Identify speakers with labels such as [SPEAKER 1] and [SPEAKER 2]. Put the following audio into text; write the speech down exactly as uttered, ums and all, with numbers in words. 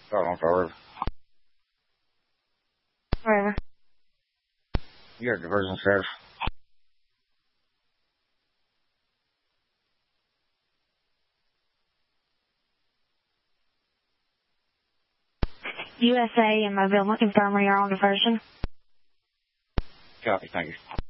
[SPEAKER 1] Start on forward.
[SPEAKER 2] Wherever.
[SPEAKER 1] You're diversion, Sheriff.
[SPEAKER 2] U S A and Mobile Infirmary are on diversion.
[SPEAKER 1] Copy, thank you.